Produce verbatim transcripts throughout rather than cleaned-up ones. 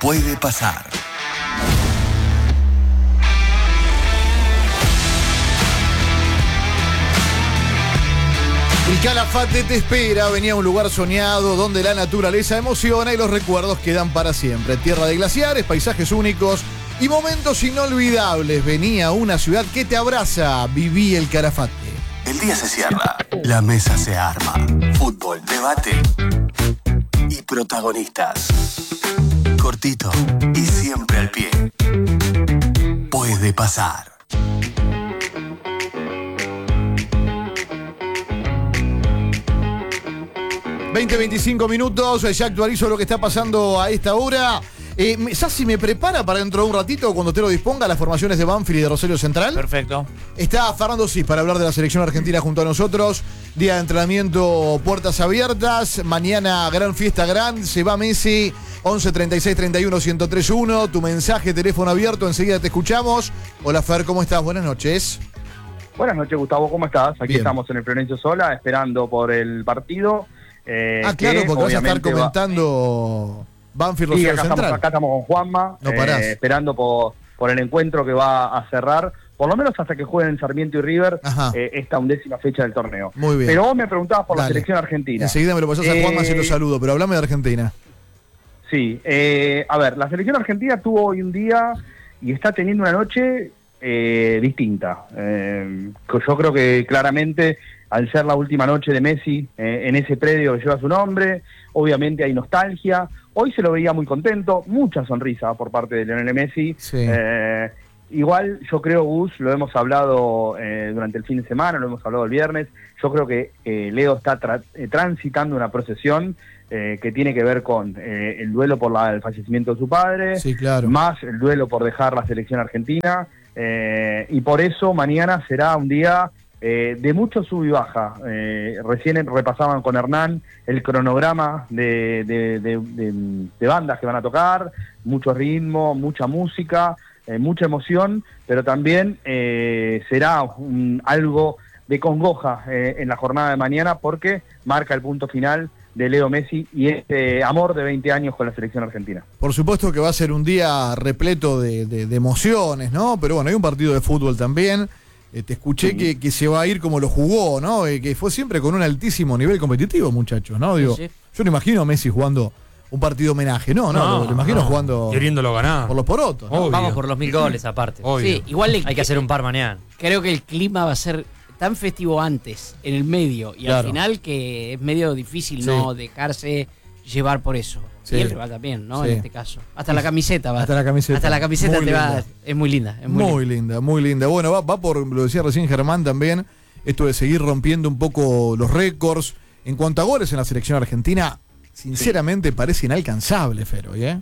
Puede pasar. El Calafate te espera, venía a un lugar soñado donde la naturaleza emociona y los recuerdos quedan para siempre. Tierra de glaciares, paisajes únicos y momentos inolvidables. Venía a una ciudad que te abraza. Viví el Calafate. El día se cierra, la mesa se arma. Fútbol, debate y protagonistas. Cortito y siempre al pie. Puede pasar. veinte, veinticinco minutos, ya actualizo lo que está pasando a esta hora. Eh, Sassi, ¿me prepara para dentro de un ratito, cuando te lo disponga, las formaciones de Banfield y de Rosario Central? Perfecto. Está Fernando Cis para hablar de la selección argentina junto a nosotros. Día de entrenamiento, puertas abiertas. Mañana gran fiesta gran. Se va Messi. once, treinta y seis, treinta y uno, ciento tres uno. Tu mensaje, teléfono abierto. Enseguida te escuchamos. Hola Fer, ¿cómo estás? Buenas noches. Buenas noches, Gustavo. ¿Cómo estás? Aquí Bien. Estamos en el Florencio Sola, esperando por el partido. Eh, ah, claro, que porque vas a estar obviamente comentando va... Banfield Sí, Rosario acá Central. estamos, acá estamos con Juanma, No parás. eh, esperando por, por el encuentro que va a cerrar, por lo menos hasta que jueguen Sarmiento y River, eh, esta undécima fecha del torneo. Muy bien. Pero vos me preguntabas por Dale. la selección argentina. Enseguida me lo pasás a Juanma, Eh, si lo saludo, pero hablame de Argentina. Sí, eh, a ver, la selección argentina tuvo hoy un día y está teniendo una noche eh, distinta. Eh, yo creo que claramente, al ser la última noche de Messi eh, en ese predio que lleva su nombre, obviamente hay nostalgia. Hoy se lo veía muy contento, mucha sonrisa por parte de Lionel Messi. Sí. Eh, igual yo creo, Gus, lo hemos hablado eh, durante el fin de semana, lo hemos hablado el viernes, yo creo que eh, Leo está tra- eh, transitando una procesión eh, que tiene que ver con eh, el duelo por la, el fallecimiento de su padre, Sí, claro. más el duelo por dejar la selección argentina, eh, y por eso mañana será un día eh, de mucho sub y baja. Eh, recién repasaban con Hernán el cronograma de, de, de, de, de bandas que van a tocar, mucho ritmo, mucha música, eh, mucha emoción, pero también eh, será un, algo de congoja eh, en la jornada de mañana, porque marca el punto final de Leo Messi y este amor de veinte años con la selección argentina. Por supuesto que va a ser un día repleto de, de, de emociones, ¿no? Pero bueno, hay un partido de fútbol también. Eh, te escuché Sí. que, que se va a ir como lo jugó, ¿no? Eh, que fue siempre con un altísimo nivel competitivo, muchachos, ¿no? Digo, Sí, sí. yo no imagino a Messi jugando un partido homenaje, no, no, No, lo, lo imagino no. jugando Queriéndolo ganar. por los porotos, ¿no? Obvio. Vamos por los mil goles aparte. Obvio. Sí, igual el- Hay que hacer un par mañana. creo que el clima va a ser tan festivo antes, en el medio, y Claro. al final que es medio difícil Sí. no dejarse llevar por eso. Sí. Y el rival también, ¿no? Sí. En este caso. Hasta la camiseta va. Hasta la camiseta. Hasta la camiseta Muy te va. linda. Es muy linda. Es muy, Muy linda. linda, muy linda. Bueno, va, va por, lo decía recién Germán también, esto de seguir rompiendo un poco los récords. En cuanto a goles en la selección argentina, sinceramente parece inalcanzable, Fero, ¿eh?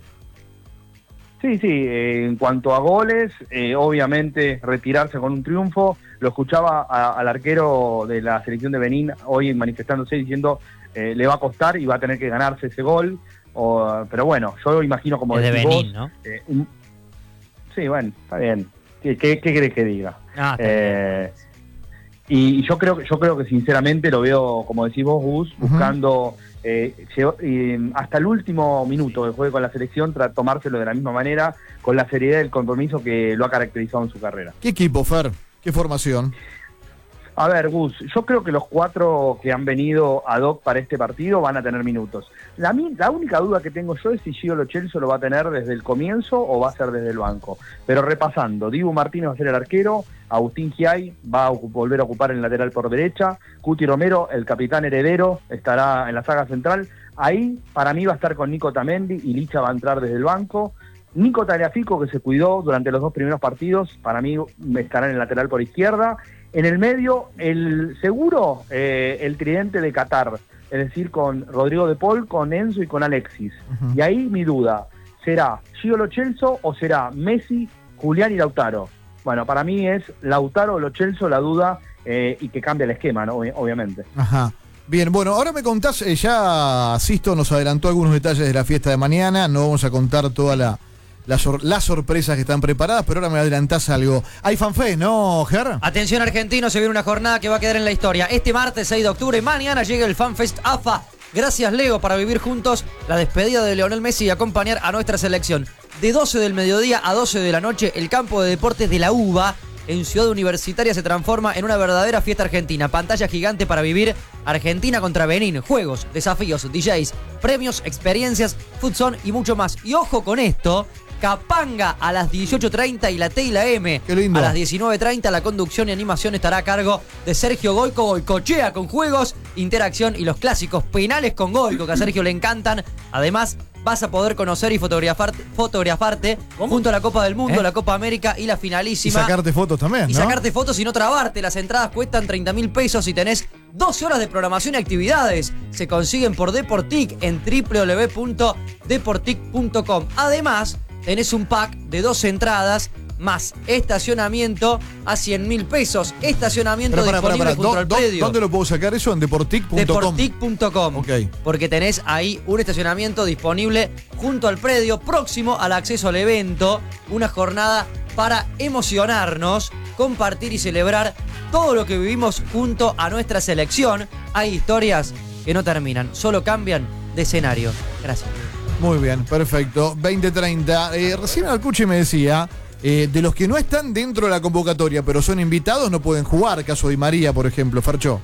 Sí, sí, eh, en cuanto a goles, eh, obviamente retirarse con un triunfo. Lo escuchaba a- al arquero de la selección de Benín hoy manifestándose diciendo eh, le va a costar y va a tener que ganarse ese gol. O, pero bueno, yo imagino como Es de decís Benín, vos, ¿no? eh, un- sí, bueno, está bien. ¿Qué, qué, qué querés que diga? Ah, está Eh, y yo creo que yo creo que sinceramente lo veo, como decís vos, Gus, Ujú. buscando eh, llegó- y hasta el último minuto que juegue con la selección, tra- tomárselo de la misma manera, con la seriedad y el compromiso que lo ha caracterizado en su carrera. ¿Qué equipo, Fer? ¿Qué formación? A ver, Gus, yo creo que los cuatro que han venido ad hoc para este partido van a tener minutos. La, mi- la única duda que tengo yo es si Gio Lo Celso lo va a tener desde el comienzo o va a ser desde el banco. Pero repasando, Dibu Martínez va a ser el arquero, Agustín Giai va a ocu- volver a ocupar el lateral por derecha, Cuti Romero, el capitán heredero, estará en la saga central. Ahí, para mí, va a estar con Nico Tamendi y Licha va a entrar desde el banco. Nico Tagliafico, que se cuidó durante los dos primeros partidos, para mí estará en el lateral por izquierda. En el medio, el seguro, eh, el tridente de Qatar, es decir, con Rodrigo de Paul, con Enzo y con Alexis. Ujú. Y ahí mi duda, ¿será Gio Lo Celso o será Messi, Julián y Lautaro? Bueno, para mí es Lautaro o Lo Celso la duda, eh, y que cambia el esquema, ¿no? Ob- obviamente. Ajá. Bien, bueno, ahora me contás, eh, ya Sisto nos adelantó algunos detalles de la fiesta de mañana, no vamos a contar toda la, la sor- las sorpresas que están preparadas, pero ahora me adelantás algo. Hay fanfest, ¿no, Ger? Atención argentino, se viene una jornada que va a quedar en la historia. Este martes seis de octubre, mañana llega el FanFest A F A. Gracias, Leo, para vivir juntos la despedida de Lionel Messi y acompañar a nuestra selección. De doce del mediodía a doce de la noche, el campo de deportes de la UBA en Ciudad Universitaria se transforma en una verdadera fiesta argentina. Pantalla gigante para vivir Argentina contra Benín. Juegos, desafíos, D Js, premios, experiencias, futsal y mucho más. Y ojo con esto, Capanga a las dieciocho treinta y la T y la M. Qué lindo. A las diecinueve treinta la conducción y animación estará a cargo de Sergio Goico. Goicochea con juegos, interacción y los clásicos penales con Goico, que a Sergio le encantan. Además, vas a poder conocer y fotografarte, fotografarte junto a la Copa del Mundo, ¿Eh? la Copa América y la Y finalísima. sacarte fotos también, Y ¿no? sacarte fotos y no trabarte. Las entradas cuestan treinta mil pesos y tenés doce horas de programación y actividades. Se consiguen por Deportic en w w w punto deportic punto com. Además, tenés un pack de doce entradas más estacionamiento a cien mil pesos. Estacionamiento Pero para, para, disponible para. junto al ¿Dó- dó- predio. ¿Dónde lo puedo sacar eso? En deportic punto com. Deportic punto com. Ok. Porque tenés ahí un estacionamiento disponible junto al predio, próximo al acceso al evento. Una jornada para emocionarnos, compartir y celebrar todo lo que vivimos junto a nuestra selección. Hay historias que no terminan, solo cambian de escenario. Gracias. Muy bien, perfecto. veinte treinta. Eh, recién Alcuchi me decía, eh, de los que no están dentro de la convocatoria, pero son invitados, no pueden jugar. Caso de Di María, por ejemplo, Fercho.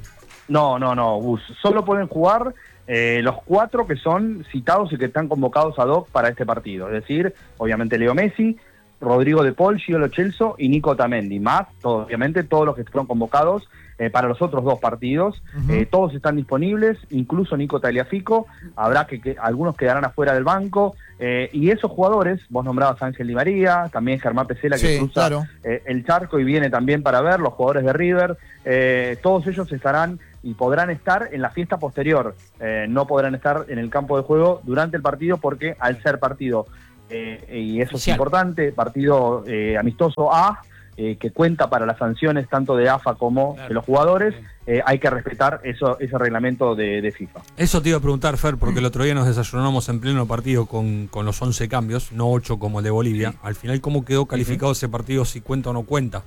No, no, no, Gus. Solo pueden jugar eh, los cuatro que son citados y que están convocados ad hoc para este partido. Es decir, obviamente Leo Messi, Rodrigo de Paul, Gio Lo Celso y Nico Otamendi. Más, todo, obviamente, todos los que fueron convocados eh, para los otros dos partidos. Uh-huh. Eh, todos están disponibles, incluso Nico Tagliafico. Habrá que, que algunos quedarán afuera del banco. Eh, y esos jugadores, vos nombrabas a Ángel Di María, también Germán Pesela, que Sí, cruza claro. eh, el charco y viene también para ver, los jugadores de River. Eh, todos ellos estarán y podrán estar en la fiesta posterior. Eh, no podrán estar en el campo de juego durante el partido porque al ser partido, eh, y eso Oficial. es importante, partido eh, amistoso A, eh, que cuenta para las sanciones tanto de A F A como Claro. de los jugadores, eh, hay que respetar eso, ese reglamento de, de FIFA. Eso te iba a preguntar, Fer, porque el otro día nos desayunamos en pleno partido con, con los once cambios, no ocho como el de Bolivia. Sí. Al final, ¿cómo quedó calificado ese partido, si cuenta o no cuenta?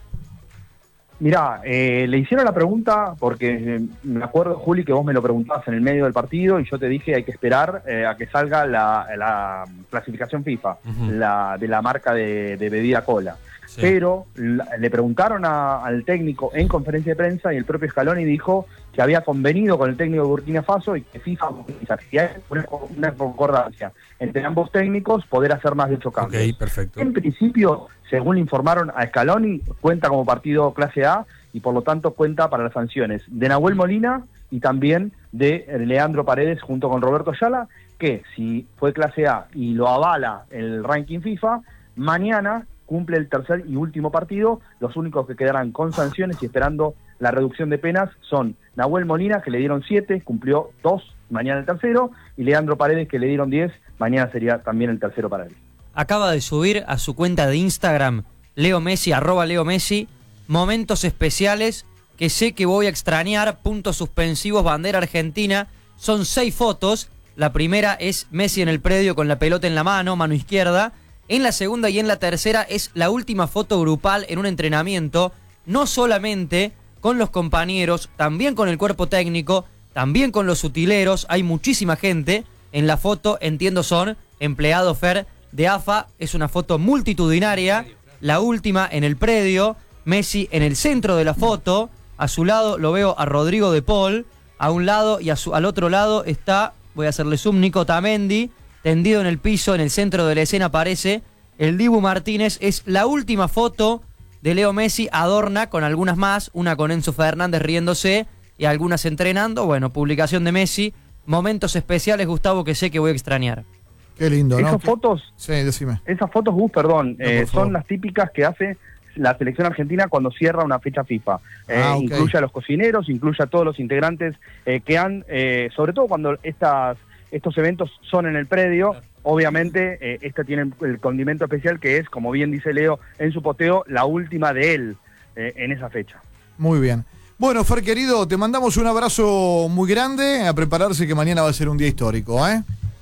Mirá, eh, le hicieron la pregunta porque eh, me acuerdo, Juli, que vos me lo preguntabas en el medio del partido y yo te dije hay que esperar eh, a que salga la, la clasificación FIFA, Ujú. la de la marca de, de bebida cola. Sí. Pero la- le preguntaron a- al técnico en conferencia de prensa y el propio Scaloni dijo que había convenido con el técnico de Burkina Faso y que FIFA, si hay una, una concordancia entre ambos técnicos, poder hacer más de ocho cambios. Ok, perfecto. En principio, según le informaron a Scaloni, cuenta como partido clase A y por lo tanto cuenta para las sanciones de Nahuel Molina y también de Leandro Paredes junto con Roberto Ayala, que si fue clase A y lo avala el ranking FIFA, mañana cumple el tercer y último partido. Los únicos que quedarán con sanciones y esperando la reducción de penas son Nahuel Molina, que le dieron siete, cumplió dos, mañana el tercero, y Leandro Paredes, que le dieron diez, mañana sería también el tercero para él. Acaba de subir a su cuenta de Instagram, Leo Messi, arroba Leo Messi, momentos especiales que sé que voy a extrañar, puntos suspensivos, bandera argentina. Son seis fotos. La primera es Messi en el predio con la pelota en la mano, mano izquierda. En la segunda y en la tercera es la última foto grupal en un entrenamiento, no solamente con los compañeros, también con el cuerpo técnico, también con los utileros. Hay muchísima gente en la foto, entiendo son empleados Fer de A F A. Es una foto multitudinaria, la última en el predio, Messi en el centro de la foto. A su lado lo veo a Rodrigo de Paul, a un lado, y a su, al otro lado está, voy a hacerle zoom, Nico Otamendi, tendido en el piso. En el centro de la escena aparece el Dibu Martínez. Es la última foto de Leo Messi, adorna con algunas más, una con Enzo Fernández riéndose y algunas entrenando. Bueno, publicación de Messi, momentos especiales, Gustavo, que sé que voy a extrañar. Qué lindo, ¿no? Esas fotos, Sí, decime. esas fotos, Gus, perdón, No, eh, por favor. son las típicas que hace la selección argentina cuando cierra una fecha FIFA. Eh, Ah, ok. Incluye a los cocineros, incluye a todos los integrantes eh, que han, eh, sobre todo cuando estas, estos eventos son en el predio, obviamente eh, esta tiene el condimento especial que es, como bien dice Leo en su posteo, la última de él eh, en esa fecha. Muy bien. Bueno, Fer, querido, te mandamos un abrazo muy grande. A prepararse que mañana va a ser un día histórico, ¿eh?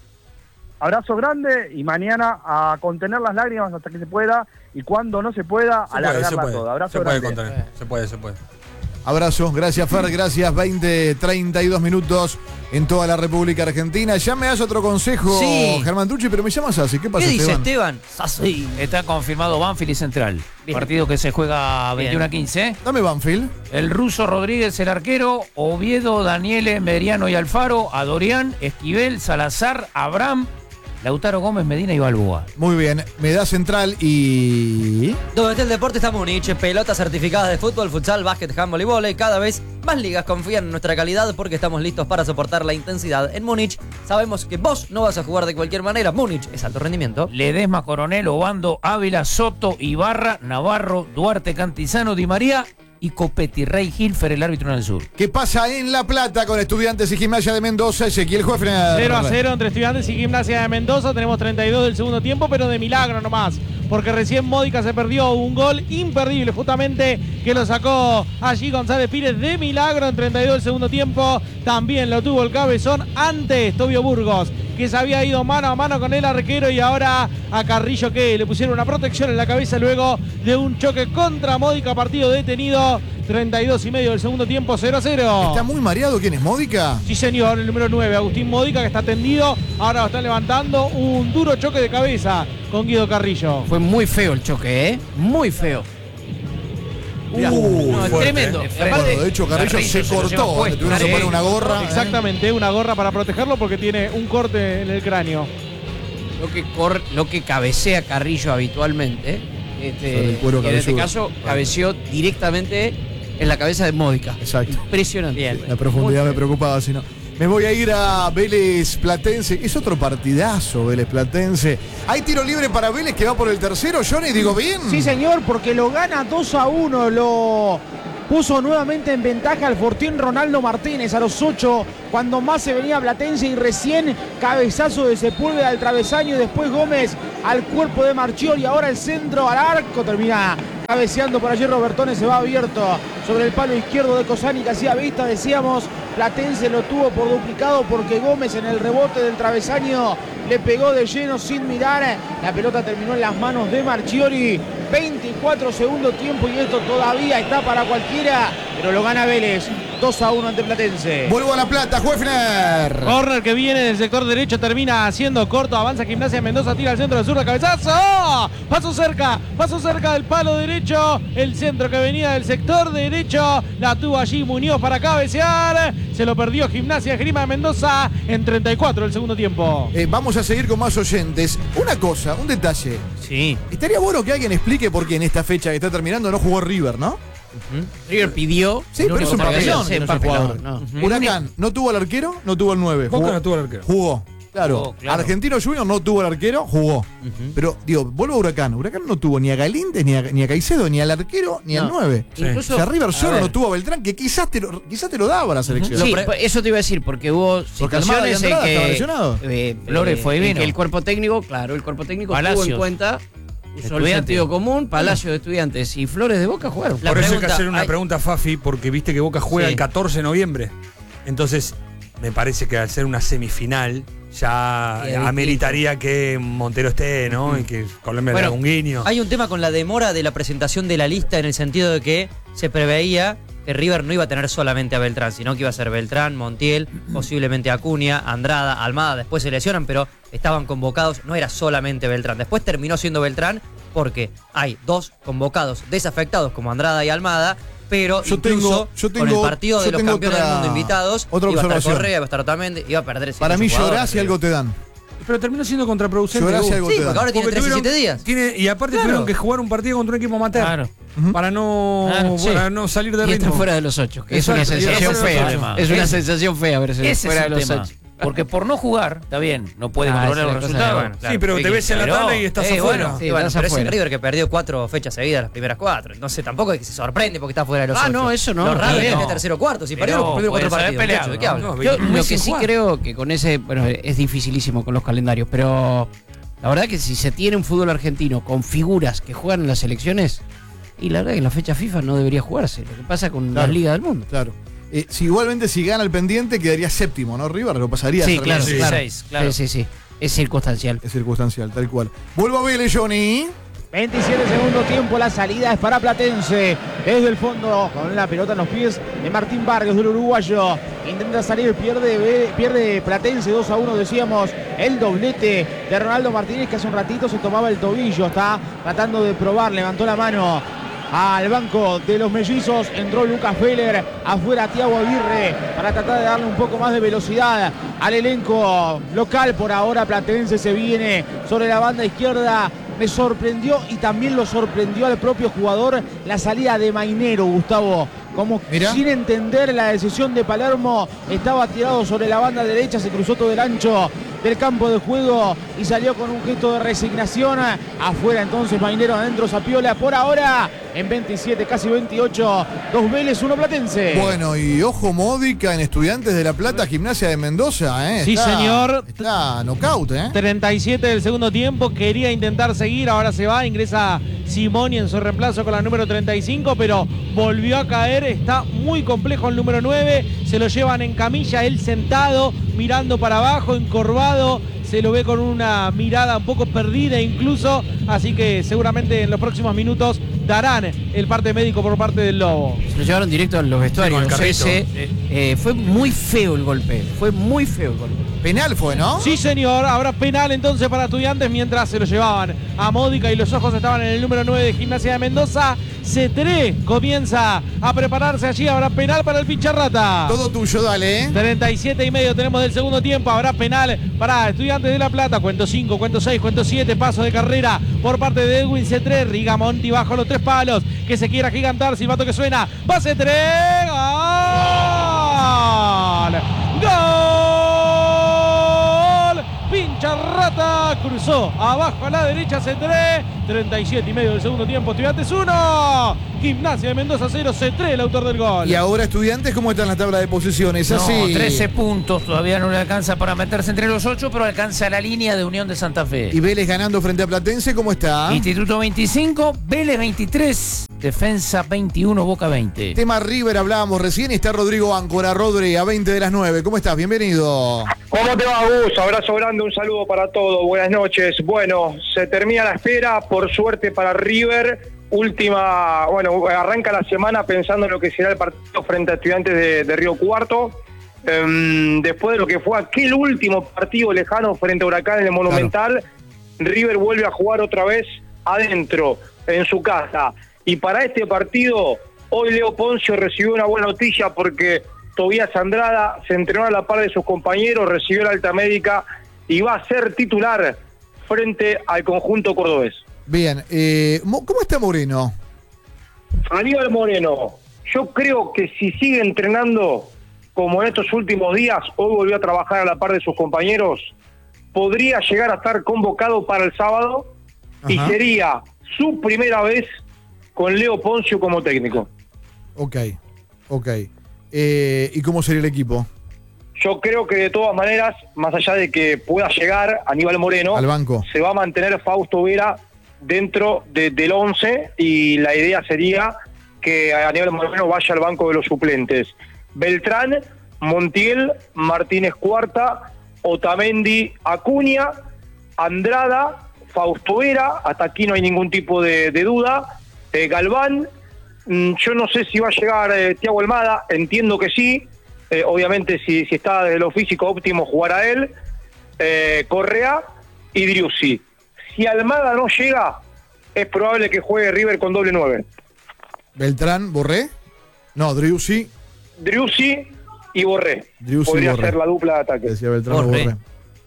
Abrazo grande y mañana a contener las lágrimas hasta que se pueda y cuando no se pueda, Se puede, se alargarla puede. toda. Abrazo Se puede grande. contener. Se puede, se puede. Abrazo, gracias Fer, gracias. veinte, treinta y dos minutos en toda la República Argentina. Ya me das otro consejo, Sí. Germán Tucci, pero me llamas así. ¿Qué pasa, ¿Qué dice Esteban? Esteban? Sassi. Está confirmado Banfield y Central. Bien. Partido que se juega Bien. veintiuno a quince. Dame Banfield. El ruso Rodríguez, el arquero. Oviedo, Daniele, Meriano y Alfaro. Adorián, Esquivel, Salazar, Abraham, Lautaro Gómez, Medina y Balboa. Muy bien, me da Central y... Donde está el deporte está Múnich. Pelotas certificadas de fútbol, futsal, básquet, handball y vóley. Cada vez más ligas confían en nuestra calidad porque estamos listos para soportar la intensidad. En Múnich sabemos que vos no vas a jugar de cualquier manera. Múnich es alto rendimiento. Ledesma, Coronel, Obando, Ávila, Soto, Ibarra, Navarro, Duarte, Cantizano, Di María y Copetti, Rey Hilfer, el árbitro en el sur. ¿Qué pasa en La Plata con Estudiantes y Gimnasia de Mendoza? Ezequiel Hoeffner. cero a cero entre Estudiantes y Gimnasia de Mendoza. Tenemos treinta y dos del segundo tiempo, pero de milagro nomás. Porque recién Módica se perdió un gol imperdible, justamente que lo sacó allí González Pires de milagro en treinta y dos del segundo tiempo. También lo tuvo el cabezón antes Tobio Burgos, que se había ido mano a mano con el arquero, y ahora a Carrillo, que le pusieron una protección en la cabeza luego de un choque contra Módica. Partido detenido, treinta y dos y medio del segundo tiempo, cero a cero. ¿Está muy mareado? ¿Quién es, Módica? Sí, señor, el número nueve, Agustín Módica, que está tendido. Ahora lo está levantando. Un duro choque de cabeza con Guido Carrillo. Fue muy feo el choque, ¿eh? Muy feo. Mirá. Uh, no, fuerte, tremendo. eh. Bueno, de hecho, Carrillo, Carrillo se se lo lleva cortó. Le puesto. tuvieron que Sí. poner una gorra. ¿eh? Exactamente, una gorra para protegerlo porque tiene un corte en el cráneo. Lo que, cor- lo que cabecea Carrillo habitualmente, este, Sobre el cuero y en este cabelludo. caso cabeceó directamente en la cabeza de Módica. Exacto. Impresionante. Bien. La profundidad me preocupaba, si no. Me voy a ir a Vélez Platense. Es otro partidazo, Vélez Platense. Hay tiro libre para Vélez que va por el tercero, Johnny, digo bien. Sí, señor, porque lo gana dos a uno. Lo puso nuevamente en ventaja al Fortín Ronaldo Martínez a los ocho, cuando más se venía Platense, y recién cabezazo de Sepúlveda al travesaño y después Gómez al cuerpo de Marchiori, y ahora el centro al arco, termina cabeceando por allí Robertone, se va abierto sobre el palo izquierdo de Cosani, que hacía vista, decíamos, Platense lo tuvo por duplicado porque Gómez en el rebote del travesaño le pegó de lleno sin mirar, la pelota terminó en las manos de Marchiori. Veinticuatro segundo tiempo y esto todavía está para cualquiera, pero lo gana Vélez dos a uno ante Platense. Vuelvo a La Plata, Hoeffner. Corner que viene del sector derecho, termina siendo corto, avanza Gimnasia de Mendoza, tira al centro del sur, de cabezazo. ¡Oh! Paso cerca, paso cerca del palo derecho, el centro que venía del sector derecho, la tuvo allí Muñoz para cabecear, se lo perdió Gimnasia de Grima de Mendoza en treinta y cuatro del segundo tiempo. Eh, vamos a seguir con más oyentes. Una cosa, un detalle. Sí. Estaría bueno que alguien explique por qué en esta fecha que está terminando no jugó River, ¿no? River pidió. Sí, pero es un papelón. Sí, que no se papelón, juega. no. Huracán, ¿no tuvo al arquero? No tuvo al nueve. Boca no tuvo al arquero. Jugó. Claro. Jugó, claro. Argentino Junior no tuvo al arquero, jugó. Pero, digo, vuelvo a Huracán. Huracán no tuvo ni a Galíndez, ni a, ni a Caicedo, ni al arquero, ni al No. nueve. Sí. Incluso, O sea, River a solo ver, no tuvo a Beltrán, que quizás te lo, quizás te lo daba la selección. Sí, Lo pre- eso te iba a decir, porque hubo Porque Almada y situaciones en Andrada estaban que, lesionados. eh, Flores eh, fue y en vino. que el cuerpo técnico, claro, el cuerpo técnico tuvo Palacios. en cuenta, usó el Estudiantes. sentido común, Palacio de Estudiantes y Flores de Boca jugaron. La Por eso hay que pregunta, hacer una hay- pregunta, Fafi, porque viste que Boca juega Sí. el catorce de noviembre. Entonces, me parece que al ser una semifinal, ya Sí, es ameritaría que Montero esté, ¿no? Y que Colombia le Bueno, haga un guiño. Hay un tema con la demora de la presentación de la lista, en el sentido de que se preveía que River no iba a tener solamente a Beltrán, sino que iba a ser Beltrán, Montiel, posiblemente Acuña, Andrada, Almada. Después se lesionan, pero estaban convocados, no era solamente Beltrán. Después terminó siendo Beltrán porque hay dos convocados desafectados como Andrada y Almada, pero Yo incluso tengo- yo con tengo- el partido yo de los tengo campeones otra- del mundo invitados, otra iba a estar observación. Correa, iba a estar Otamendi, iba a perder ese Para mí jugador, llorás y River. algo te dan. Pero terminó siendo contraproducente. Llorás y Hugo. algo Sí, te porque dan. ahora tiene Porque trece, tuvieron- siete días. tiene- y aparte Claro. tuvieron que jugar un partido contra un equipo amateur. Claro. Ujú. Para no, Claro, sí. para no salir de Y ritmo. están fuera de los ocho, que es una Exacto, y sensación fuera de los fea. ocho. Es una Ese- sensación fea verse Ese fuera es de el los tema. ocho. Porque por no jugar, está bien, no puede Ah, controlar esa los es la cosa, resultados. bueno, claro. Sí, pero te ves en la Pero- tabla y estás Eh, afuera. bueno, Sí, y bueno, estás pero es el afuera. River que perdió cuatro fechas seguidas, las primeras cuatro. Entonces tampoco es que se sorprende porque está fuera de los Ah, ocho. no, eso no. Lo raro Está es que bien. esté tercero o cuarto. Si Pero perdió, perdió cuatro puede saber partidos. pelear, muchacho, ¿de qué ¿no? habla? No, Yo Un lo mes que sin sí jugar. creo que con ese, bueno, es dificilísimo con los calendarios, pero la verdad que si se tiene un fútbol argentino con figuras que juegan en las selecciones, y la verdad que en la fecha FIFA no debería jugarse, lo que pasa con Claro. las ligas del mundo. Claro. Eh, si igualmente si gana el pendiente quedaría séptimo, ¿no? River lo pasaría a Sí, ser claro, dieciséis. claro. dieciséis, claro. Sí, sí, sí. Es circunstancial. Es circunstancial, tal cual. Vuelvo a Vélez, Johnny. veintisiete segundo tiempo, la salida es para Platense. Desde el fondo, con la pelota en los pies de Martín Vargas, del uruguayo. Intenta salir, pierde, pierde Platense, dos a uno, decíamos. El doblete de Ronaldo Martínez, que hace un ratito se tomaba el tobillo. Está tratando de probar, levantó la mano al banco de los mellizos. Entró Lucas Feller, afuera Thiago Aguirre, para tratar de darle un poco más de velocidad al elenco local. Por ahora Platense se viene sobre la banda izquierda. Me sorprendió y también lo sorprendió al propio jugador la salida de Mainero, Gustavo. Como Mirá. sin entender la decisión de Palermo, estaba tirado sobre la banda derecha, se cruzó todo el ancho del campo de juego y salió con un gesto de resignación. Afuera entonces Mainero, adentro Zapiola. Por ahora en veintisiete, casi veintiocho, dos Vélez, uno Platense. Bueno, y ojo Módica en Estudiantes de La Plata, Gimnasia de Mendoza, ¿eh? Sí, Está- señor. Está knockout, ¿eh? treinta y siete del segundo tiempo, quería intentar seguir, ahora se va, ingresa Simoni en su reemplazo con la número treinta y cinco, pero volvió a caer, está muy complejo el número nueve, se lo llevan en camilla, él sentado, mirando para abajo, encorvado, se lo ve con una mirada un poco perdida incluso, así que seguramente en los próximos minutos darán el parte médico por parte del Lobo. Se lo llevaron directo a los vestuarios. Sí, con el no sé, carrito. ese, eh, fue muy feo el golpe. Fue muy feo el golpe. Penal fue, ¿no? Sí, señor, habrá penal entonces para Estudiantes mientras se lo llevaban a Módica y los ojos estaban en el número nueve de Gimnasia de Mendoza. Cetré comienza a prepararse allí, habrá penal para el Pincharrata. Todo tuyo, dale, ¿eh? treinta y siete y medio tenemos del segundo tiempo, habrá penal para Estudiantes de La Plata, cuento cinco, cuento seis, cuento siete, paso de carrera por parte de Edwin Cetré, Rigamonti bajo los tres palos, que se quiera gigantar, silbato que suena, va Cetré, ¡gol! ¡Gol! Pincharrata cruzó abajo a la derecha Cetré, treinta y siete y medio del segundo tiempo, Estudiantes uno, Gimnasia de Mendoza cero, Cetré el autor del gol. Y ahora Estudiantes, ¿cómo está en la tabla de posiciones? No, Así. trece puntos, todavía no le alcanza para meterse entre los ocho, pero alcanza la línea de Unión de Santa Fe. Y Vélez ganando frente a Platense, ¿cómo está? Instituto veinticinco, Vélez veintitrés, Defensa veintiuno, Boca veinte. Tema River, hablábamos recién, y está Rodrigo Áncora. Rodri, a veinte de las nueve. ¿Cómo estás? Bienvenido. ¿Cómo te va, Gus? Abrazo grande, un saludo para todos. Buenas noches. Bueno, se termina la espera, por suerte para River. Última, bueno, arranca la semana pensando en lo que será el partido frente a Estudiantes de, de Río Cuarto. Um, después de lo que fue aquel último partido lejano frente a Huracán en el Monumental, claro. River vuelve a jugar otra vez adentro, en su casa. Y para este partido, hoy Leo Poncio recibió una buena noticia porque Tobías Andrada se entrenó a la par de sus compañeros, recibió la alta médica y va a ser titular frente al conjunto cordobés. Bien, eh, ¿cómo está Moreno? Aníbal Moreno, yo creo que si sigue entrenando como en estos últimos días, hoy volvió a trabajar a la par de sus compañeros, podría llegar a estar convocado para el sábado. Ajá. Y sería su primera vez con Leo Poncio como técnico. Ok, ok. Eh, ¿Y cómo sería el equipo? Yo creo que de todas maneras, más allá de que pueda llegar Aníbal Moreno, al banco, se va a mantener Fausto Vera dentro de, del once y la idea sería que Aníbal Moreno vaya al banco de los suplentes. Beltrán, Montiel, Martínez Cuarta, Otamendi, Acuña, Andrada, Fausto Vera, hasta aquí no hay ningún tipo de, de duda. Eh, Galván, mm, yo no sé si va a llegar eh, Thiago Almada, entiendo que sí. Eh, obviamente si, si está desde lo físico óptimo jugará él. Eh, Correa y Driussi. Si Almada no llega, es probable que juegue River con doble nueve. Beltrán, Borré. No, Driussi. Driussi y Borré. Driussi podría Borré. ser la dupla de ataque. Decía Beltrán Borré. Borré.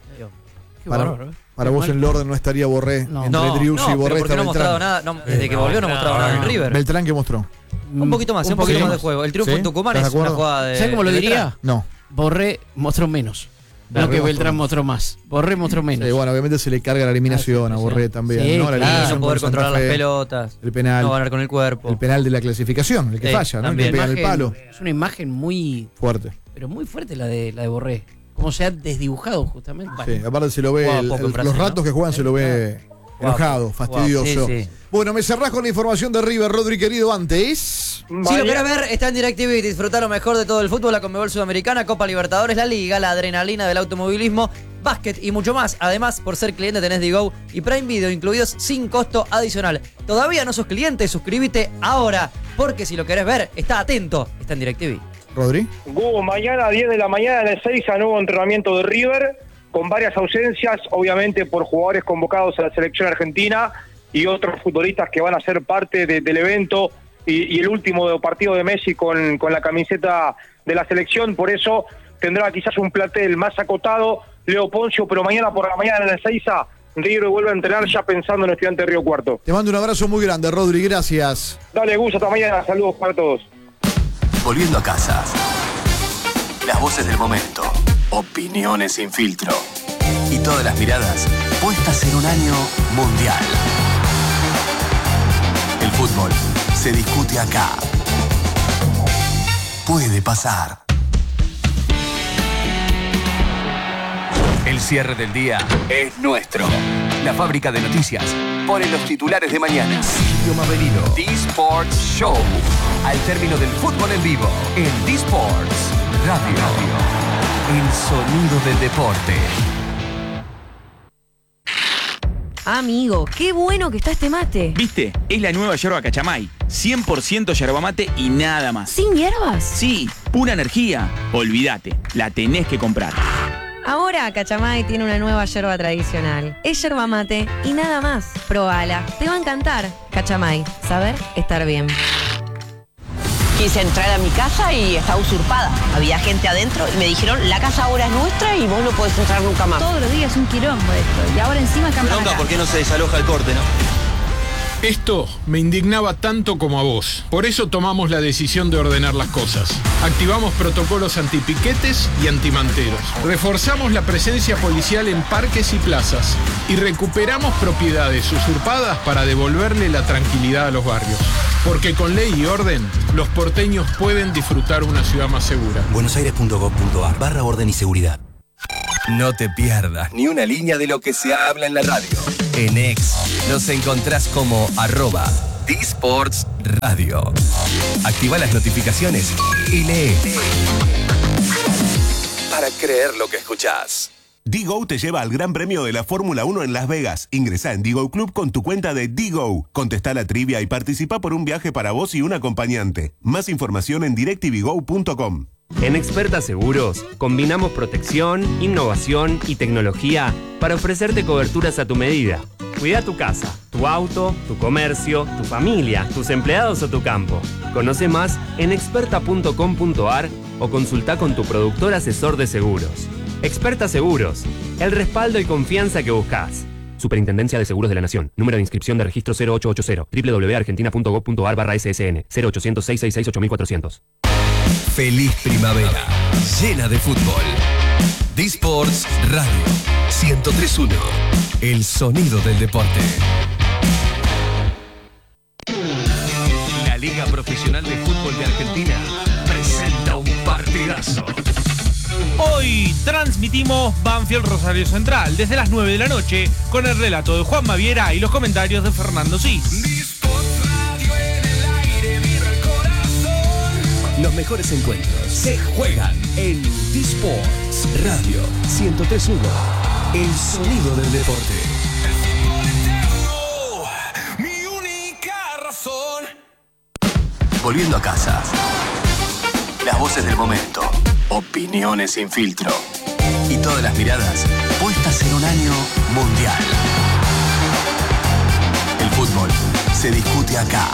Para, bárbaro, ¿eh? para vos en el orden no estaría Borré. No. Entre No, Driussi no, y Borré pero porque está no ha mostrado Beltrán. nada. No, desde que volvió no ha mostrado nada en River. Beltrán, ¿qué mostró? Un poquito más, un, un poquito más de juego. El triunfo ¿Sí? en Tucumán ¿Estás es de una acuerdo? jugada de. ¿Sabes cómo lo de diría? Beltrán. No. Borré mostró menos. No Borré que mostró Beltrán menos. mostró más. Borré mostró menos. Sí, bueno, obviamente se le carga la eliminación Ah, sí, a Borré sí. también, Sí, ¿no? La claro. eliminación No poder con Santa controlar las Fe, pelotas. el penal. No ganar con el cuerpo. El penal de la clasificación, el que Sí, falla, ¿no? El que también. pega en el palo. Es una imagen muy, Fuerte. pero muy fuerte la de la de Borré. Cómo se ha desdibujado justamente. Sí, aparte se lo ve, Jugaba el- poco en el- Brasil, los ratos ¿no? que juegan se lo ve enojado, Guapo, fastidioso. guapo, sí, sí. Bueno, me cerrás con la información de River, Rodri, querido, antes. Si lo querés ver, está en DirecTV y disfrutar lo mejor de todo el fútbol, la Conmebol Sudamericana, Copa Libertadores, la Liga, la adrenalina del automovilismo básquet y mucho más. Además, por ser cliente tenés Digo y Prime Video incluidos sin costo adicional. ¿Todavía no sos cliente? Suscríbete ahora, porque si lo querés ver, está atento, está en DirecTV. Rodri. Gu, mañana a diez de la mañana en el Ezeiza, nuevo entrenamiento de River, con varias ausencias, obviamente por jugadores convocados a la selección argentina y otros futbolistas que van a ser parte de, del evento y, y el último partido de Messi con, con la camiseta de la selección. Por eso tendrá quizás un plantel más acotado Leo Poncio, pero mañana por la mañana en el Ezeiza River vuelve a entrenar ya pensando en Estudiantes de Río Cuarto. Te mando un abrazo muy grande, Rodri, gracias. Dale, Gus, hasta mañana, saludos para todos. Volviendo a casa. Las voces del momento. Opiniones sin filtro. Y todas las miradas puestas en un año mundial. El fútbol se discute acá. Puede pasar. El cierre del día es nuestro. La fábrica de noticias pone los titulares de mañana. Silvio Maverino. D-Sports Show. Al término del fútbol en vivo. En D-Sports Radio. El sonido del deporte. Amigo, qué bueno que está este mate. ¿Viste? Es la nueva yerba Cachamay. cien por ciento yerba mate y nada más. ¿Sin hierbas? Sí, pura energía. Olvídate, la tenés que comprar. Ahora Cachamay tiene una nueva yerba tradicional. Es yerba mate y nada más. Probala, te va a encantar. Cachamay, saber estar bien. Quise entrar a mi casa y estaba usurpada. Había gente adentro y me dijeron, la casa ahora es nuestra y vos no podés entrar nunca más. Todos los días un quilombo esto. Y ahora encima campan. Bronca, ¿por qué no se desaloja el corte, no? Esto me indignaba tanto como a vos. Por eso tomamos la decisión de ordenar las cosas. Activamos protocolos antipiquetes y antimanteros. Reforzamos la presencia policial en parques y plazas. Y recuperamos propiedades usurpadas para devolverle la tranquilidad a los barrios. Porque con ley y orden, los porteños pueden disfrutar una ciudad más segura. buenosaires punto gov punto ar barra orden y seguridad. No te pierdas ni una línea de lo que se habla en la radio. En X nos encontrás como arroba D-Sports Radio. Activa las notificaciones y lee. Para creer lo que escuchás. Digo te lleva al Gran Premio de la Fórmula uno en Las Vegas. Ingresá en Digo Club con tu cuenta de Digo. Contestá la trivia y participa por un viaje para vos y un acompañante. Más información en directv go punto com. En Experta Seguros, combinamos protección, innovación y tecnología para ofrecerte coberturas a tu medida. Cuida tu casa, tu auto, tu comercio, tu familia, tus empleados o tu campo. Conoce más en experta punto com punto ar o consulta con tu productor asesor de seguros. Experta Seguros, el respaldo y confianza que buscas. Superintendencia de Seguros de la Nación. Número de inscripción de registro cero ocho ocho cero. doble u doble u doble u punto argentina punto gov punto ar barra ese ese ene. cero ochocientos, seiscientos sesenta y seis, ocho mil cuatrocientos. Feliz primavera, llena de fútbol. D-Sports Radio ciento tres punto uno. El sonido del deporte. La Liga Profesional de Fútbol de Argentina presenta un partidazo. Hoy transmitimos Banfield Rosario Central desde las nueve de la noche con el relato de Juan Maviera y los comentarios de Fernando Cis. Los mejores encuentros se juegan en D-Sports Radio ciento tres punto uno. El sonido del deporte. Mi única razón. Volviendo a casa. Las voces del momento. Opiniones sin filtro. Y todas las miradas puestas en un año mundial. El fútbol se discute acá.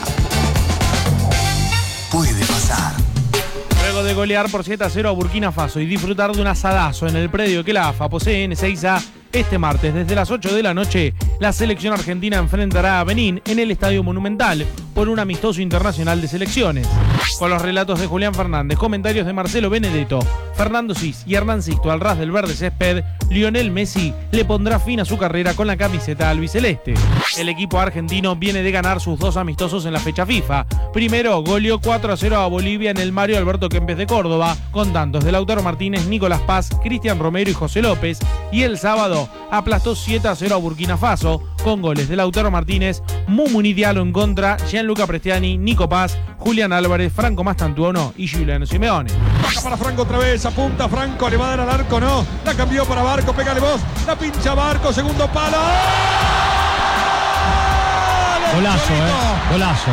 Puede pasar. Luego de golear por siete a cero a Burkina Faso y disfrutar de un asadazo en el predio que la A F A posee en Ezeiza, este martes desde las ocho de la noche, la selección argentina enfrentará a Benín en el Estadio Monumental por un amistoso internacional de selecciones. Con los relatos de Julián Fernández, comentarios de Marcelo Benedetto, Fernando Cis y Hernán Sisto al ras del verde césped, Lionel Messi le pondrá fin a su carrera con la camiseta albiceleste. El equipo argentino viene de ganar sus dos amistosos en la fecha FIFA. Primero, goleó cuatro a cero a Bolivia en el Mario Alberto Kempes de Córdoba, con tantos de Lautaro Martínez, Nicolás Paz, Cristian Romero y José López, y el sábado Congo aplastó siete a cero a Burkina Faso, con goles de Lautaro Martínez, Mumuni Diallo en contra, Gianluca Prestiani, Nico Paz, Julián Álvarez, Franco Mastantuono y Giuliano Simeone. Baja para Franco otra vez, apunta Franco, le va a dar al arco, no, la cambió para Barco, pégale vos, la pincha Barco, segundo palo. Golazo, eh, golazo.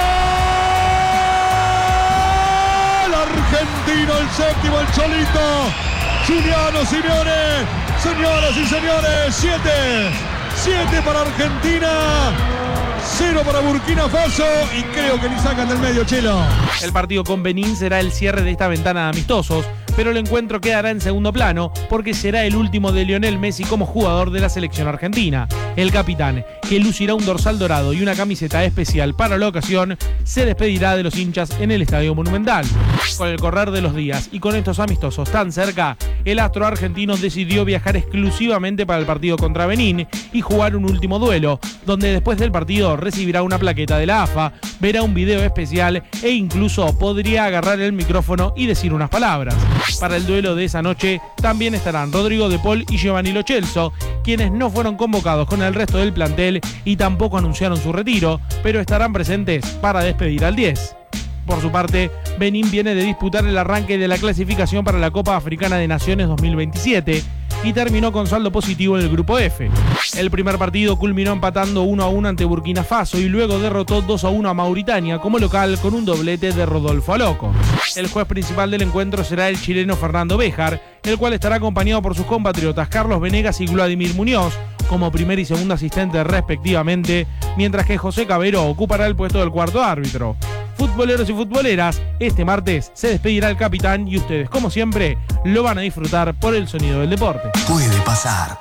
¡Gol! Argentino, el séptimo, el Cholito. Giuliano Simeone, señoras y señores, siete, siete para Argentina, cero para Burkina Faso y creo que ni sacan del medio, Chelo. El partido con Benín será el cierre de esta ventana de amistosos, pero el encuentro quedará en segundo plano porque será el último de Lionel Messi como jugador de la selección argentina. El capitán, que lucirá un dorsal dorado y una camiseta especial para la ocasión, se despedirá de los hinchas en el Estadio Monumental. Con el correr de los días y con estos amistosos tan cerca, el astro argentino decidió viajar exclusivamente para el partido contra Benín y jugar un último duelo, donde después del partido recibirá una plaqueta de la A F A, verá un video especial e incluso podría agarrar el micrófono y decir unas palabras. Para el duelo de esa noche también estarán Rodrigo De Paul y Giovanni Lo Celso, quienes no fueron convocados con el resto del plantel y tampoco anunciaron su retiro, pero estarán presentes para despedir al diez. Por su parte, Benín viene de disputar el arranque de la clasificación para la Copa Africana de Naciones dos mil veintisiete y terminó con saldo positivo en el grupo F. El primer partido culminó empatando uno a uno ante Burkina Faso y luego derrotó dos a uno a Mauritania como local con un doblete de Rodolfo Aloco. El juez principal del encuentro será el chileno Fernando Béjar, el cual estará acompañado por sus compatriotas Carlos Venegas y Vladimir Muñoz como primer y segundo asistente respectivamente, mientras que José Cabero ocupará el puesto del cuarto árbitro. Futboleros y futboleras, este martes se despedirá el capitán y ustedes, como siempre, lo van a disfrutar por el sonido del deporte. Puede pasar.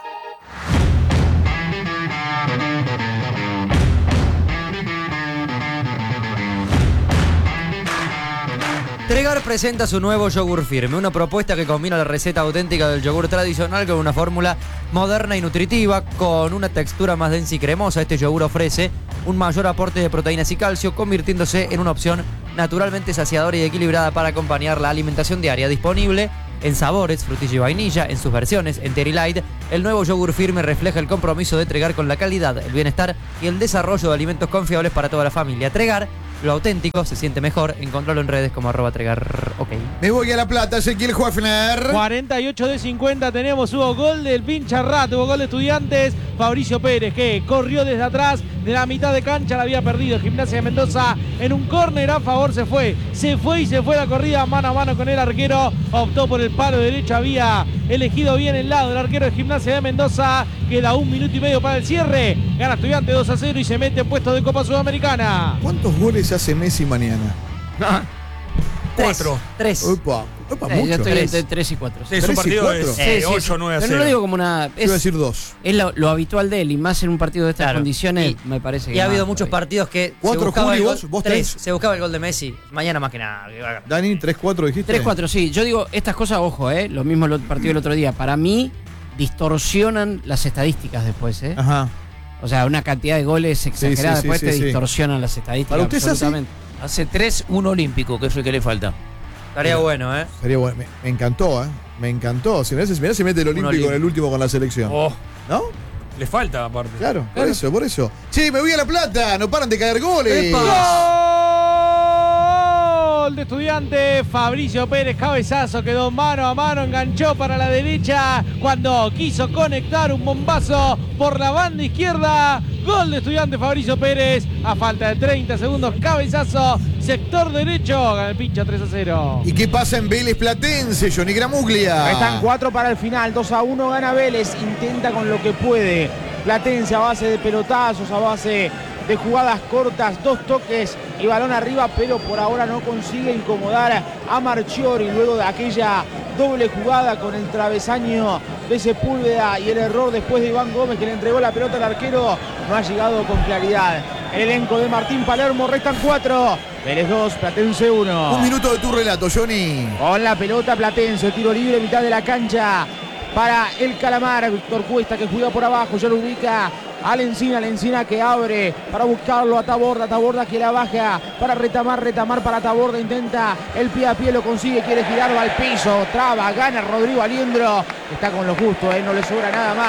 Tregar presenta su nuevo yogur firme, una propuesta que combina la receta auténtica del yogur tradicional con una fórmula moderna y nutritiva, con una textura más densa y cremosa. Este yogur ofrece un mayor aporte de proteínas y calcio, convirtiéndose en una opción naturalmente saciadora y equilibrada para acompañar la alimentación diaria. Disponible en sabores, frutilla y vainilla, en sus versiones Enteri Light, el nuevo yogur firme refleja el compromiso de Tregar con la calidad, el bienestar y el desarrollo de alimentos confiables para toda la familia. Tregar, lo auténtico se siente mejor. Encontralo en redes como arroba Tregar. Ok. Me voy a La Plata, Ezequiel Hoffner. cuarenta y ocho de cincuenta tenemos, hubo gol del pincha Rat, hubo gol de Estudiantes. Fabricio Pérez, que corrió desde atrás de la mitad de cancha, la había perdido Gimnasia de Mendoza en un córner a favor, se fue, se fue y se fue la corrida mano a mano con el arquero, optó por el palo derecho, había elegido bien el lado del arquero de Gimnasia de Mendoza. Queda un minuto y medio para el cierre, gana Estudiantes dos a cero y se mete en puesto de Copa Sudamericana. ¿Cuántos goles hace Messi mañana? Cuatro. Tres. Opa, opa, Eh, mucho. yo estoy Tres. entre tres y cuatro. Sí, es un partido de Sí, sí, ocho, sí. nueve a Pero cero. no lo digo como una. Yo iba a decir dos. Es lo, lo habitual de él, y más en un partido de estas Claro. condiciones, Y- me parece que. Y ha más habido muchos todavía. partidos que se Cuatro, buscaba el Juli, gol. vos, vos tres, tres. se buscaba el gol de Messi. Mañana más que nada. Dani, tres cuatro dijiste. tres cuatro, sí. Yo digo, estas cosas, ojo, ¿eh? Lo mismo el partido del otro día. Para mí, distorsionan las estadísticas después, ¿eh? Ajá. O sea, una cantidad de goles exagerada sí, sí, después sí, te sí. distorsionan las estadísticas. ¿Para usted es así? absolutamente. Hace tres, un olímpico, que es el que le falta. Estaría bueno, ¿eh? Sería bueno. Me, me encantó, ¿eh? Me encantó. Si mirá, si mirá, se mete el olímpico olímpico. en el último con la selección. Oh, ¿No? le falta aparte. Claro, por eso, por eso. Sí, me voy a La Plata, no paran de caer goles. Gol de Estudiantes, Fabricio Pérez, cabezazo, quedó mano a mano, enganchó para la derecha cuando quiso conectar un bombazo por la banda izquierda. Gol de Estudiantes, Fabricio Pérez, a falta de treinta segundos, cabezazo, sector derecho, gana el pincha tres a cero. ¿Y qué pasa en Vélez Platense, Johnny Gramuglia? Ahí están cuatro para el final, dos a uno gana Vélez, intenta con lo que puede. Platense a base de pelotazos, a base de jugadas cortas, dos toques y balón arriba, pero por ahora no consigue incomodar a Marchiori luego de aquella doble jugada con el travesaño de Sepúlveda y el error después de Iván Gómez, que le entregó la pelota al arquero, no ha llegado con claridad. El elenco de Martín Palermo, restan cuatro, Vélez dos, Platense uno. Un minuto de tu relato, Johnny. Con la pelota Platense, tiro libre, mitad de la cancha para el Calamar. Víctor Cuesta, que juega por abajo, ya lo ubica a Lencina, Lencina que abre para buscarlo a Taborda, Taborda que la baja para retamar, retamar para Taborda, intenta el pie a pie, lo consigue, quiere girar, va al piso, traba, gana Rodrigo Aliendro, está con lo justo, ¿eh? No le sobra nada más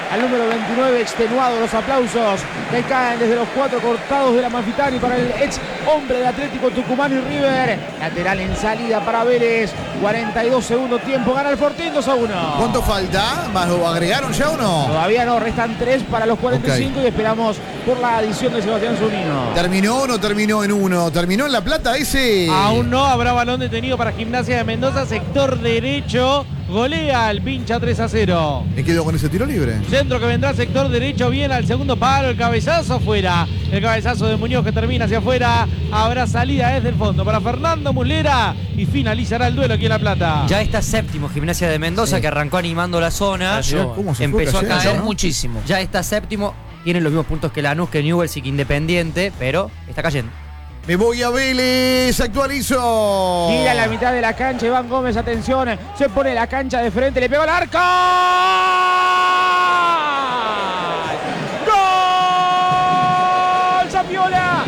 al número veintinueve, extenuado. Los aplausos que caen desde los cuatro costados de la Amalfitani para el ex hombre de Atlético Tucumán y River. Lateral en salida para Vélez. cuarenta y dos segundo tiempo, gana el Fortín dos a uno. ¿Cuánto falta? ¿Más lo agregaron ya o no? Todavía no, restan tres para los cuarenta y cinco, okay. Y esperamos por la adición de Sebastián Zunino. ¿Terminó o no terminó en uno? ¿Terminó en La Plata ese? Aún no, habrá balón detenido para Gimnasia de Mendoza, sector derecho. Golea al Pincha tres a cero. Me quedo con ese tiro libre. Centro que vendrá sector derecho, bien al segundo palo, el cabezazo fuera. El cabezazo de Muñoz que termina hacia afuera. Habrá salida desde el fondo para Fernando Muslera y finalizará el duelo aquí en La Plata. Ya está séptimo Gimnasia de Mendoza, sí, que arrancó animando la zona. Cayó. ¿Cómo se empezó fue? a caer, ¿no? Muchísimo. Ya está séptimo. Tiene los mismos puntos que Lanús, que Newell's y que Independiente, pero está cayendo. Me voy a Vélez, actualizo. Tira a la mitad de la cancha Iván Gómez, atención, se pone la cancha de frente, le pegó al arco. ¡Gol! ¡Zapiola!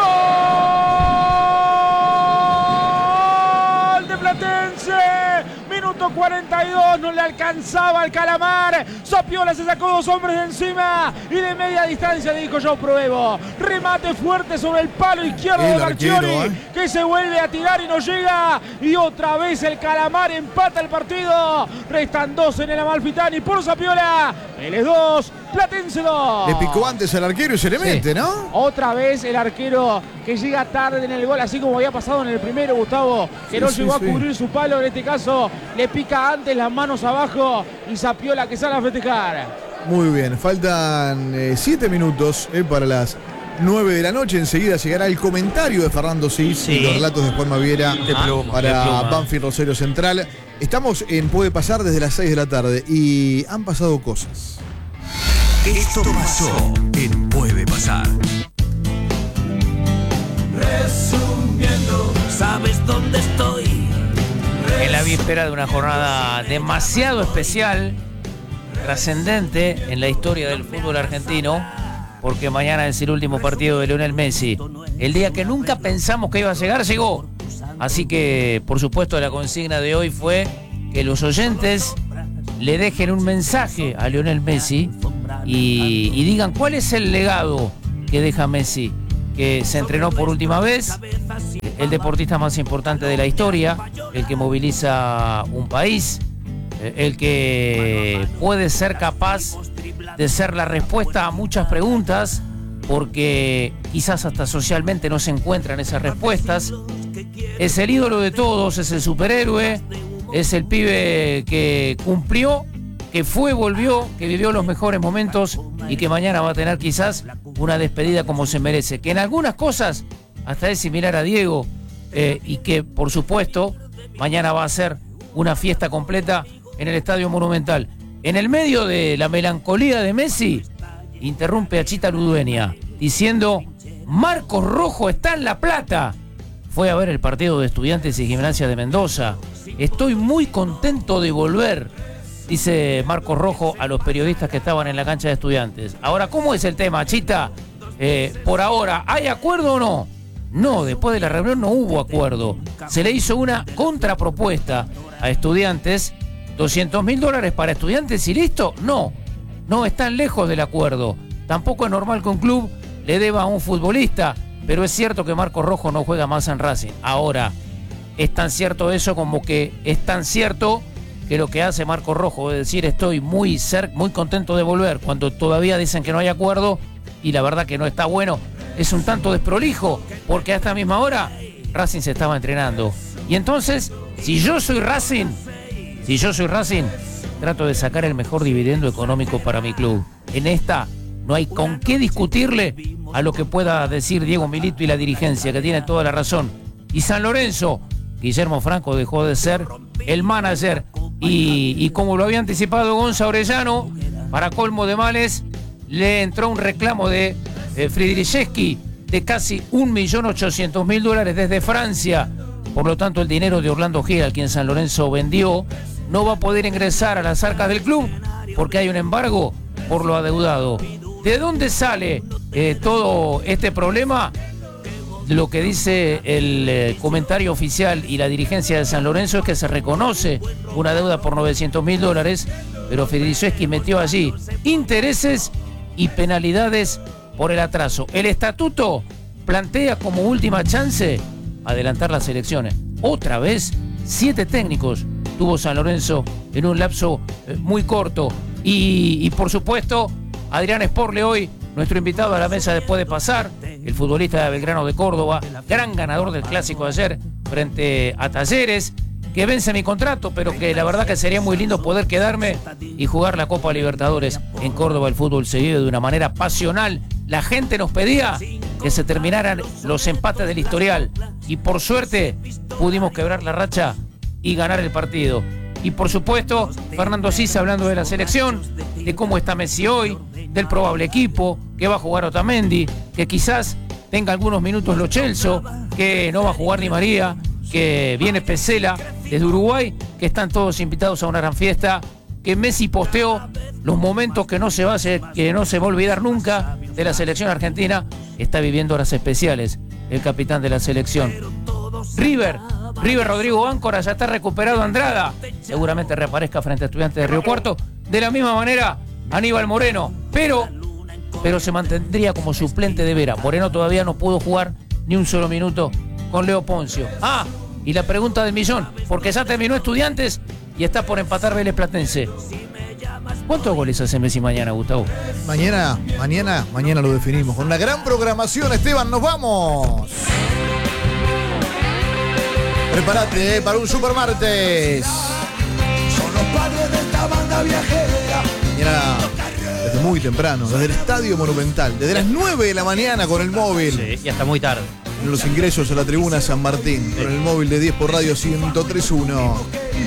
¡Gol de Platense! Minuto cuarenta y dos, no le alcanzaba al Calamar. Zapiola se sacó dos hombres de encima y de media distancia le dijo: yo pruebo. Remate fuerte sobre el palo izquierdo el de Marchiori, ¿eh? que se vuelve a tirar y no llega. Y otra vez el Calamar empata el partido. Restan dos en el Amalfitani por Zapiola. Vélez dos, Platense dos. Le picó antes al arquero y se le Sí. mete, ¿no? Otra vez el arquero que llega tarde en el gol, así como había pasado en el primero, Gustavo, que Sí, no sí, llegó sí. a cubrir su palo. En este caso le pica antes las manos abajo y Zapiola que sale a festejar. Muy bien, faltan eh, siete minutos eh, para las nueve de la noche. Enseguida llegará el comentario de Fernando Cis Sí. y los relatos de Juan Maviera De pluma, para de pluma. Banfield Rosario Central. Estamos en Puede Pasar desde las seis de la tarde y han pasado cosas. Esto pasó en Puede Pasar. Resumiendo, ¿sabes dónde estoy? En la víspera de una jornada demasiado especial, trascendente en la historia del fútbol argentino, porque mañana es el último partido de Lionel Messi. El día que nunca pensamos que iba a llegar, llegó. Así que, por supuesto, la consigna de hoy fue que los oyentes le dejen un mensaje a Lionel Messi y, y digan cuál es el legado que deja Messi, que se entrenó por última vez, el deportista más importante de la historia, el que moviliza un país, el que puede ser capaz de ser la respuesta a muchas preguntas, porque quizás hasta socialmente no se encuentran esas respuestas. Es el ídolo de todos, es el superhéroe, es el pibe que cumplió, que fue, volvió, que vivió los mejores momentos y que mañana va a tener quizás una despedida como se merece. Que en algunas cosas hasta es similar a Diego eh, y que, por supuesto, mañana va a ser una fiesta completa en el Estadio Monumental. En el medio de la melancolía de Messi, interrumpe a Chita Ludueña diciendo: Marcos Rojo está en La Plata. Fue a ver el partido de Estudiantes y Gimnasia de Mendoza. Estoy muy contento de volver, dice Marcos Rojo a los periodistas que estaban en la cancha de Estudiantes. Ahora, ¿cómo es el tema, Chita? Eh, por ahora, ¿hay acuerdo o no? No, después de la reunión no hubo acuerdo. Se le hizo una contrapropuesta a Estudiantes. doscientos mil dólares para Estudiantes y listo. No, no están lejos del acuerdo. Tampoco es normal que un club le deba a un futbolista, pero es cierto que Marcos Rojo no juega más en Racing. Ahora, es tan cierto eso como que es tan cierto que lo que hace Marcos Rojo es decir: estoy muy cer- muy contento de volver, cuando todavía dicen que no hay acuerdo, y la verdad que no está bueno. Es un tanto desprolijo, porque a esta misma hora Racing se estaba entrenando. Y entonces, si yo soy Racing, si yo soy Racing, trato de sacar el mejor dividendo económico para mi club. En esta no hay con qué discutirle a lo que pueda decir Diego Milito y la dirigencia, que tiene toda la razón. Y San Lorenzo, Guillermo Franco dejó de ser el manager y, y como lo había anticipado Gonza Orellano, para colmo de males, le entró un reclamo de eh, Friedrichski de casi un millón ochocientos mil dólares desde Francia. Por lo tanto, el dinero de Orlando Gil, al quien San Lorenzo vendió, no va a poder ingresar a las arcas del club porque hay un embargo por lo adeudado. ¿De dónde sale eh, todo este problema? Lo que dice el eh, comentario oficial y la dirigencia de San Lorenzo es que se reconoce una deuda por novecientos mil dólares pero Filisoski metió allí intereses y penalidades por el atraso. El estatuto plantea como última chance adelantar las elecciones. Otra vez, siete técnicos tuvo San Lorenzo en un lapso eh, muy corto. Y, y por supuesto, Adrián Sporle hoy, nuestro invitado a la mesa después de pasar, el futbolista de Belgrano de Córdoba, gran ganador del clásico de ayer frente a Talleres, que vence mi contrato, pero que la verdad que sería muy lindo poder quedarme y jugar la Copa Libertadores. En Córdoba el fútbol se vive de una manera pasional. La gente nos pedía que se terminaran los empates del historial y por suerte pudimos quebrar la racha y ganar el partido. Y por supuesto, Fernando Sisa hablando de la selección, de cómo está Messi hoy, del probable equipo, que va a jugar Otamendi, que quizás tenga algunos minutos Lo Celso, que no va a jugar Di María, que viene Pesela desde Uruguay, que están todos invitados a una gran fiesta, que Messi posteó los momentos que no se va a hacer, que no se va a olvidar nunca de la selección argentina. Está viviendo horas especiales el capitán de la selección. River, River Rodrigo Áncora, ya está recuperado Andrada, seguramente reaparezca frente a Estudiantes de Río Cuarto. De la misma manera, Aníbal Moreno, pero, pero se mantendría como suplente de Vera. Moreno todavía no pudo jugar ni un solo minuto con Leo Poncio. Ah, y la pregunta del millón, porque ya terminó Estudiantes y está por empatar Vélez Platense. ¿Cuántos goles hace Messi mañana, Gustavo? Mañana, mañana, mañana lo definimos. Con una gran programación, Esteban, nos vamos. Prepárate eh, para un super martes. Son los padres de esta banda viajera. Mañana, desde muy temprano, desde el Estadio Monumental, desde las nueve de la mañana con el móvil. Sí, y hasta muy tarde. En los ingresos a la tribuna San Martín, con el móvil de diez por Radio ciento tres punto uno.